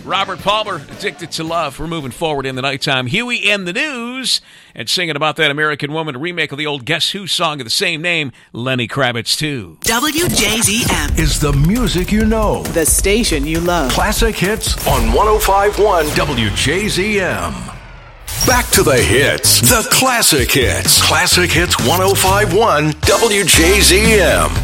Robert Palmer, Addicted to Love. We're moving forward in the nighttime. Huey and the News, and singing about that American Woman, a remake of the old Guess Who song of the same name, Lenny Kravitz, too. WJZM is the music you know. The station you love. Classic hits on 105.1 WJZM. Back to the hits, the classic hits. Classic Hits 105.1 WJZM.